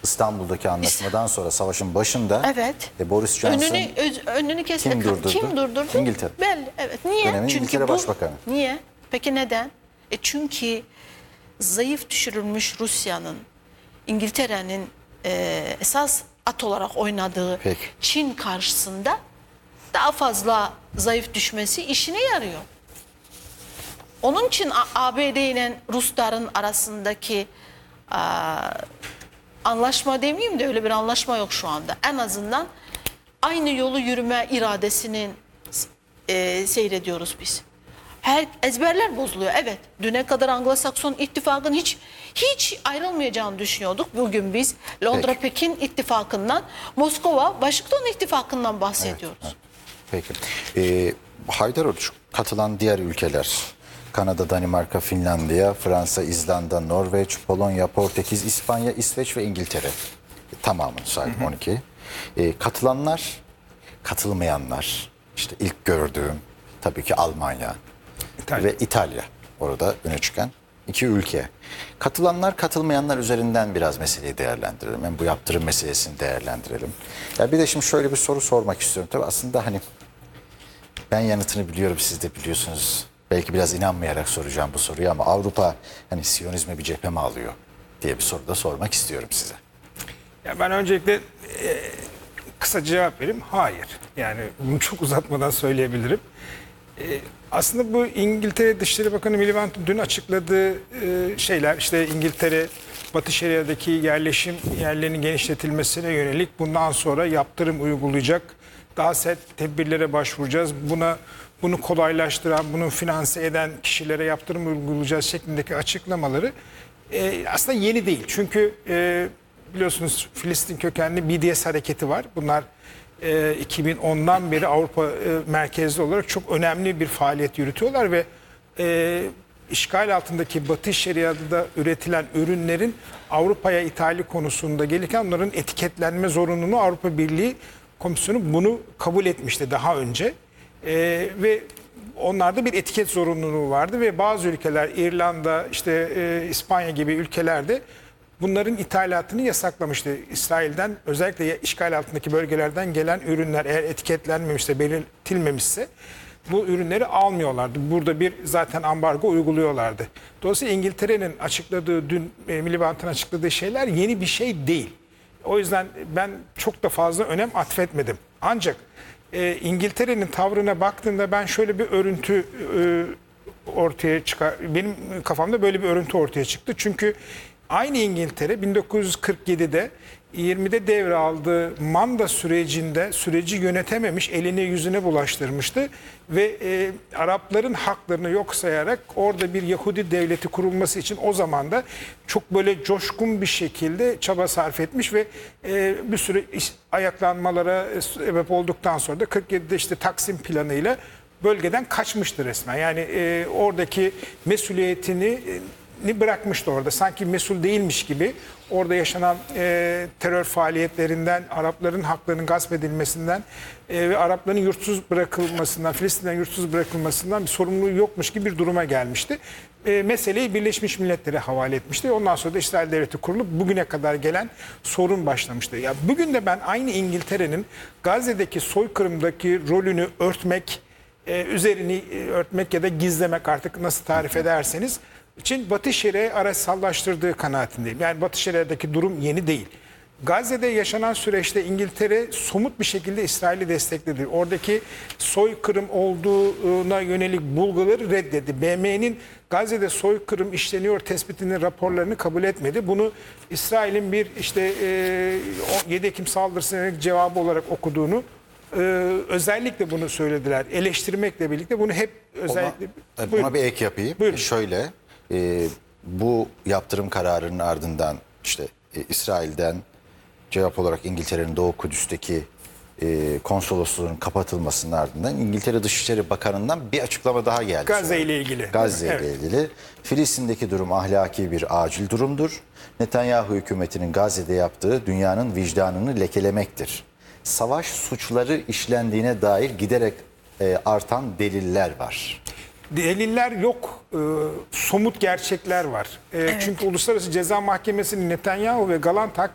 İstanbul'daki anlaşmadan sonra savaşın başında Evet. Boris Johnson Önünü kesmek. kim durdurdu? Kim durdurdu? İngiltere. Belli. Evet. Niye? Dönemin İngiltere Başbakanı. Niye? Peki neden? Çünkü zayıf düşürülmüş Rusya'nın, İngiltere'nin esas at olarak oynadığı Peki. Çin karşısında daha fazla zayıf düşmesi işine yarıyor. Onun için ABD ile Rusların arasındaki anlaşma demeyeyim de öyle bir anlaşma yok şu anda. En azından aynı yolu yürüme iradesinin seyrediyoruz biz. Ezberler bozuluyor. Evet. Düne kadar Anglo-Sakson ittifakın hiç ayrılmayacağını düşünüyorduk. Bugün biz Londra-Pekin ittifakından, Moskova-Washington ittifakından bahsediyoruz. Evet, evet. Peki. Haydaroğlu, katılan diğer ülkeler: Kanada, Danimarka, Finlandiya, Fransa, İzlanda, Norveç, Polonya, Portekiz, İspanya, İsveç ve İngiltere. Tamamını saydım, 12. Katılanlar, katılmayanlar. İşte ilk gördüğüm tabii ki Almanya ve İtalya, orada öne çıkan iki ülke. Katılanlar, katılmayanlar üzerinden biraz meseleyi değerlendirelim. Hem bu yaptırım meselesini değerlendirelim. Ya bir de şimdi şöyle bir soru sormak istiyorum. Tabii aslında hani ben yanıtını biliyorum, siz de biliyorsunuz. Belki biraz inanmayarak soracağım bu soruyu ama Avrupa hani Siyonizme bir cephe mi alıyor diye bir soru da sormak istiyorum size. Ya ben öncelikle kısa cevap vereyim. Hayır. Yani bunu çok uzatmadan söyleyebilirim. Aslında bu İngiltere Dışişleri Bakanı Miliband'ın dün açıkladığı şeyler, işte İngiltere Batı Şeria'daki yerleşim yerlerinin genişletilmesine yönelik bundan sonra yaptırım uygulayacak, daha sert tedbirlere başvuracağız. Bunu kolaylaştıran, bunu finanse eden kişilere yaptırım uygulayacağız şeklindeki açıklamaları aslında yeni değil. Çünkü biliyorsunuz Filistin kökenli BDS hareketi var. Bunlar 2010'dan beri Avrupa merkezli olarak çok önemli bir faaliyet yürütüyorlar ve işgal altındaki Batı Şeria'da üretilen ürünlerin Avrupa'ya ithali konusunda gelirken onların etiketlenme zorunluluğunu Avrupa Birliği Komisyonu bunu kabul etmişti daha önce. Ve onlarda bir etiket zorunluluğu vardı ve bazı ülkeler, İrlanda, işte İspanya gibi ülkelerde bunların ithalatını yasaklamıştı. İsrail'den, özellikle işgal altındaki bölgelerden gelen ürünler eğer etiketlenmemişse, belirtilmemişse bu ürünleri almıyorlardı. Burada bir zaten ambargo uyguluyorlardı. Dolayısıyla İngiltere'nin açıkladığı, dün Miliband'ın açıkladığı şeyler yeni bir şey değil. O yüzden ben çok da fazla önem atfetmedim. Ancak İngiltere'nin tavrına baktığımda ben şöyle bir örüntü ortaya çıkar. Benim kafamda böyle bir örüntü ortaya çıktı. Çünkü aynı İngiltere 1947'de 20'de devraldığı manda sürecinde süreci yönetememiş, eline yüzüne bulaştırmıştı ve Arapların haklarını yok sayarak orada bir Yahudi devleti kurulması için o zaman da çok böyle coşkun bir şekilde çaba sarf etmiş ve bir sürü ayaklanmalara sebep olduktan sonra da 47'de işte Taksim planıyla bölgeden kaçmıştı resmen. Yani oradaki mesuliyetini bırakmıştı orada. Sanki mesul değilmiş gibi orada yaşanan terör faaliyetlerinden, Arapların haklarının gasp edilmesinden ve Arapların yurtsuz bırakılmasından, Filistin'den yurtsuz bırakılmasından bir sorumluluğu yokmuş gibi bir duruma gelmişti. Meseleyi Birleşmiş Milletler'e havale etmişti. Ondan sonra da İsrail Devleti kurulup bugüne kadar gelen sorun başlamıştı. Ya bugün de ben aynı İngiltere'nin Gazze'deki soykırımdaki rolünü örtmek, üzerini örtmek ya da gizlemek, artık nasıl tarif ederseniz, için Batı Şeria'ya araçsallaştırdığı kanaatindeyim. Yani Batı Şeria'daki durum yeni değil. Gazze'de yaşanan süreçte İngiltere somut bir şekilde İsrail'i destekledi. Oradaki soykırım olduğuna yönelik bulguları reddetti. BM'nin Gazze'de soykırım işleniyor tespitinin raporlarını kabul etmedi. Bunu İsrail'in bir işte 7 Ekim saldırısına yönelik cevabı olarak okuduğunu, özellikle bunu söylediler. Eleştirmekle birlikte bunu hep özellikle... Buna bir ek yapayım. Buyurun. Şöyle, bu yaptırım kararının ardından işte İsrail'den cevap olarak İngiltere'nin Doğu Kudüs'teki konsolosluğunun kapatılmasının ardından İngiltere Dışişleri Bakanı'ndan bir açıklama daha geldi. Gazze ile ilgili. Gazze ile ilgili. Filistin'deki durum ahlaki bir acil durumdur. Netanyahu hükümetinin Gazze'de yaptığı dünyanın vicdanını lekelemektir. Savaş suçları işlendiğine dair giderek artan deliller var. Deliller yok, somut gerçekler var. Evet. Çünkü Uluslararası Ceza Mahkemesi'nin Netanyahu ve Galant